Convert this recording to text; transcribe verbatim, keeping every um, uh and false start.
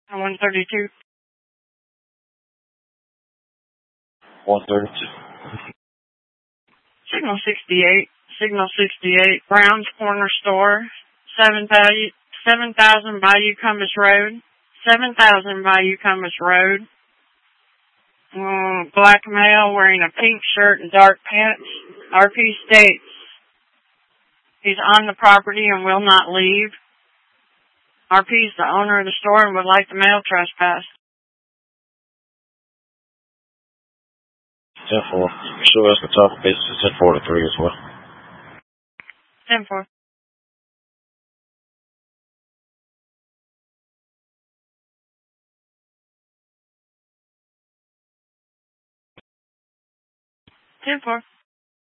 one thirty-two. one thirty-two. Signal sixty-eight. Signal sixty-eight. Brown's Corner Store. Seven thousand. Seven thousand Bayou Compass Road. Seven thousand Bayou Compass Road. Um, black male wearing a pink shirt and dark pants. R P states he's on the property and will not leave. R P is the owner of the store and would like the mail trespass. ten four. Show us the top of base to ten four to three as well. ten four. ten four.